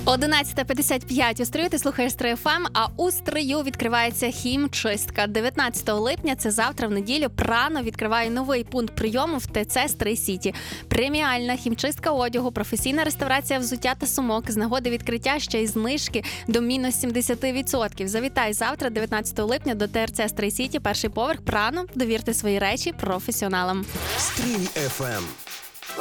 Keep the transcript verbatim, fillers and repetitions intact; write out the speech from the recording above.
одинадцята п'ятдесят п'ять у Стрию, ти слухаєш Стрий еф ем, а у Стрию відкривається хімчистка. дев'ятнадцятого липня, це завтра, в неділю, Прано відкриває новий пункт прийому в те це Стрий Сіті. Преміальна хімчистка одягу, професійна реставрація взуття та сумок. З нагоди відкриття ще й знижки до мінус сімдесят відсотків. Завітай завтра, дев'ятнадцятого липня, до те ер це Стрий Сіті, перший поверх, Прано. Довірте свої речі професіоналам. Стрий еф ем.